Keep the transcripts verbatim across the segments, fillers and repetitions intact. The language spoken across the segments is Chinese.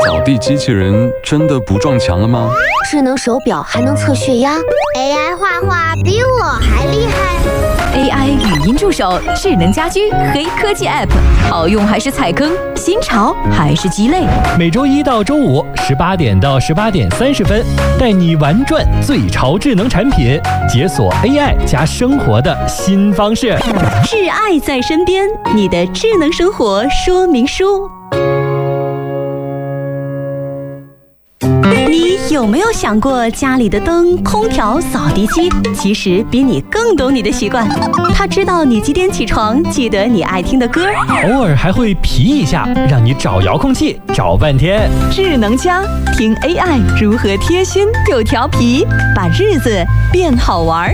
扫地机器人真的不撞墙了吗？ 智能手表还能测血压 ，A I 画画比我还厉害。 A I 语音助手、智能家居、黑科技 App， 好用还是踩坑？新潮还是鸡肋？ 每周一到周五十八点到十八点三十分，带你玩转最潮智能产品，解锁 A I 加生活的新方式。 挚爱在身边，你的智能生活说明书。你有没有想过，家里的灯、空调、扫地机其实比你更懂你的习惯？它知道你几点起床，记得你爱听的歌， 偶尔还会皮一下，让你找遥控器找半天。 智能家，听 A I 如何贴心又调皮，把日子变好玩。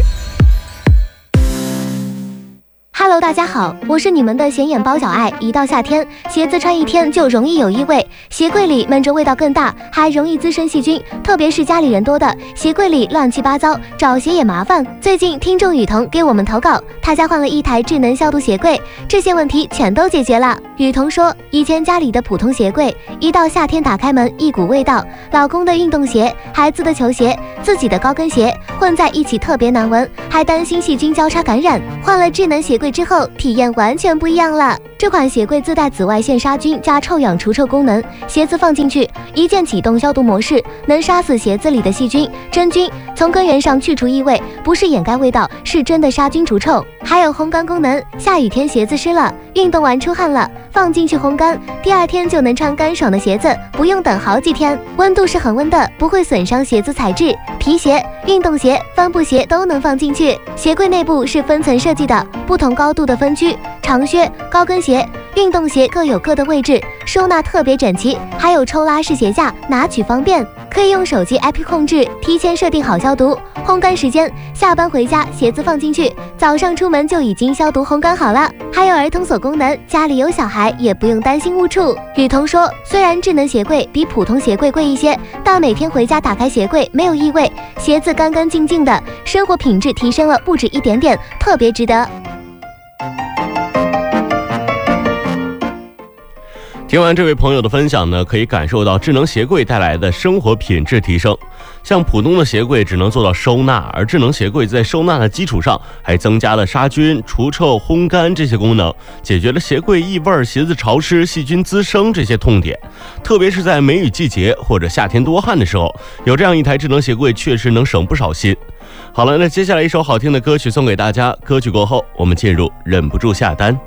Hello， 大家好，我是你们的显眼包小爱。一到夏天，鞋子穿一天就容易有异味，鞋柜里闷着味道更大，还容易滋生细菌。特别是家里人多的，鞋柜里乱七八糟，找鞋也麻烦。最近听众雨桐给我们投稿，他家换了一台智能消毒鞋柜，这些问题全都解决了。雨桐说，以前家里的普通鞋柜，一到夏天打开门，一股味道，老公的运动鞋、孩子的球鞋、自己的高跟鞋混在一起特别难闻，还担心细菌交叉感染。换了智能鞋柜之后，体验完全不一样了。这款鞋柜自带紫外线杀菌加臭氧除臭功能，鞋子放进去，一键启动消毒模式，能杀死鞋子里的细菌、真菌，从根源上去除异味，不是掩盖味道，是真的杀菌除臭。还有烘干功能，下雨天鞋子湿了，运动完出汗了，放进去烘干，第二天就能穿干爽的鞋子，不用等好几天。温度是恒温的，不会损伤鞋子材质，皮鞋、运动鞋、帆布鞋都能放进去。鞋柜内部是分层设计的，不同高度的分区，长靴、高跟鞋、运动鞋各有各的位置，收纳特别整齐，还有抽拉式鞋架，拿取方便，可以用手机 A P P 控制，提前设定好消毒、烘干时间，下班回家鞋子放进去，早上出门就已经消毒烘干好了。还有儿童锁功能，家里有小孩也不用担心误触。雨桐说，虽然智能鞋柜比普通鞋柜贵一些，但每天回家打开鞋柜没有异味，鞋子干干净净的，生活品质提升了不止一点点，特别值得。 听完这位朋友的分享呢，可以感受到智能鞋柜带来的生活品质提升。像普通的鞋柜只能做到收纳，而智能鞋柜在收纳的基础上，还增加了杀菌、除臭、烘干这些功能，解决了鞋柜异味、鞋子潮湿、细菌滋生这些痛点。特别是在梅雨季节或者夏天多汗的时候，有这样一台智能鞋柜确实能省不少心。好了，那接下来一首好听的歌曲送给大家，歌曲过后我们进入忍不住下单。